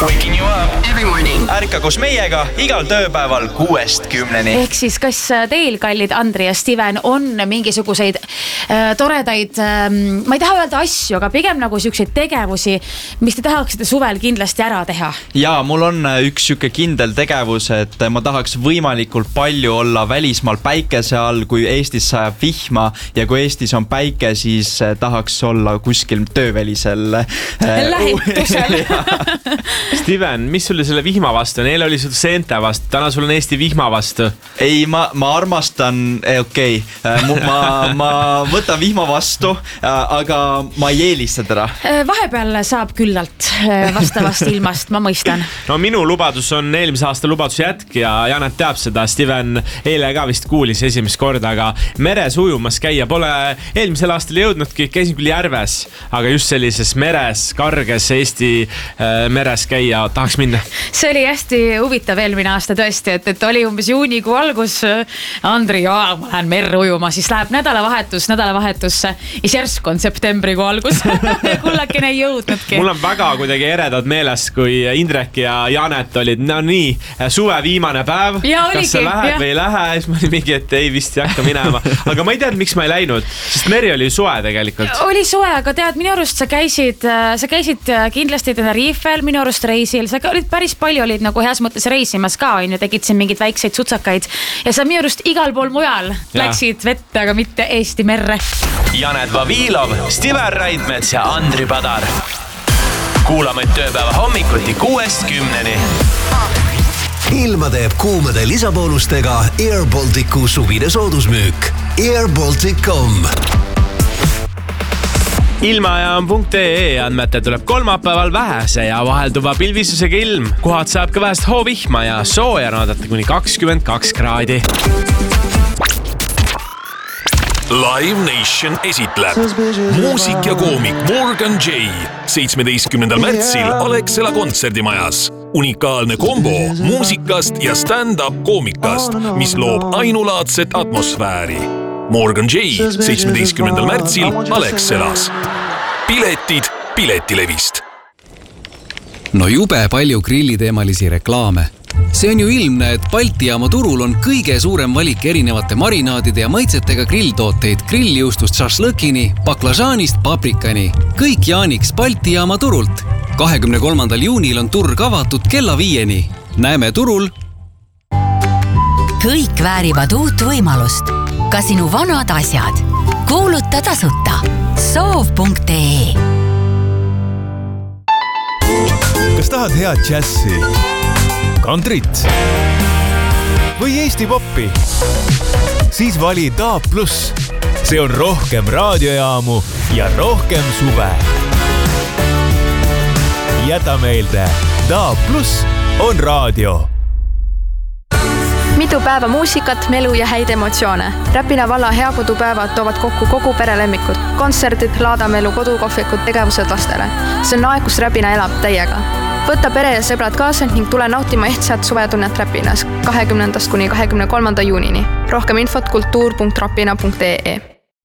Waking you up every morning. Ärka koos meiega igal tööpäeval 6-10. Ehk siis, kas teil, kallid Andri ja Steven, on mingisuguseid toredaid, ma ei taha öelda asju, aga pigem nagu siukseid tegevusi, mis te tahaksite suvel kindlasti ära teha? Ja, mul on üks siuke kindel tegevus, et ma tahaks võimalikult palju olla välismaal päikese all, kui Eestis sajab vihma ja kui Eestis on päike, siis tahaks olla kuskil töövälisel lähetusel. Steven, mis sulle selle vihma vastu on? Eile oli sul seente vastu, täna sul on Eesti vihma vastu. Ei, ma armastan, ma võtan vihma vastu, aga ma ei eelista teda. Vahepeal saab küllalt vastavast ilmast, ma mõistan. No minu lubadus on eelmise aasta lubaduse jätk ja Janet teab seda. Steven eile ka vist kuulis esimest korda, aga meres ujumas käia pole eelmisel aastal jõudnudki, käisin küll järves, aga just sellises meres, karges Eesti meres käia tahaks minna. See oli hästi huvitav eelmine aasta tõesti, et oli umbes juunikuu algus. Andri, ma lähen merre ujuma, siis läheb nädalavahetusse. Ja järsk on septembrikuu algus. Kullakene ei jõudnudki. Mul on väga kuidagi eredad meeles, kui Indrek ja Janet olid nii suve viimane päev. Ja kas see läheb või ei lähe? Siis ma olin mingi, et ei vist ei hakka minema. Aga ma ei tead, miks ma ei läinud, sest meri oli soe tegelikult. Oli soe, aga tead, minu arust sa käisid kindlasti Tenerifel, minu arust reisil. Sa olid päris palju olid nagu heas mõttes reisimas ka, ja tegid siin mingid väikseid sutsakaid. Ja sa minu arust igal pool mujal läksid vette, aga mitte Eesti merre. Janet Vavilov, Steven Raidmets ja Andri Padar. Kuulame tööpäeva hommikuti 6-10. Ilma teeb kuumade lisaboonustega Air Balticu suvine soodusmüük. airbaltic.com Ilmajaam.ee andmete tuleb kolmapäeval vähese ja vahelduva pilvisusega ilm. Kohad saab ka vähest hoovihma ja sooja naadata kuni 22 kraadi. Live Nation esitleb muusik ja koomik Morgan J. 17. märtsil Alexela kontserdimajas. Unikaalne kombo muusikast ja stand-up koomikast, mis loob ainulaadset atmosfääri. Morgan J. 17. märtsil Alexelas. Piletid Piletilevist. No jube palju grilliteemalisi reklaame. See on ju ilmne, et Balti jaama turul on kõige suurem valik erinevate marinaadide ja maitsetega grilltooteid grilljuustust šašlõkini, baklažaanist paprikani. Kõik jaaniks Balti jaama turult. 23. juunil on turg avatud kella 5-ni. Näeme turul. Kõik väärivad uut võimalust. Ka sinu vanad asjad. Kuuluta tasuta. Soov.ee Kas tahad head džässi, kantrit või Eesti poppi? Siis vali DAB+. See on rohkem raadiojaamu ja rohkem suve. Jäta meelde, DAB+ on raadio. Mitu päeva muusikat, melu ja häid emotsioone. Räpina valla heakodupäevad toovad kokku kogu perelemmikud. Kontserdid, laadamelu, kodukohvikud, tegevused lastele. See on aeg, kus Räpina elab täiega. Võta pere ja sõbrad kaasa ning tule nautima ehtsat suvetunnet Räpinas 20. kuni 23. juunini. Rohkem infot kultuur.rapina.ee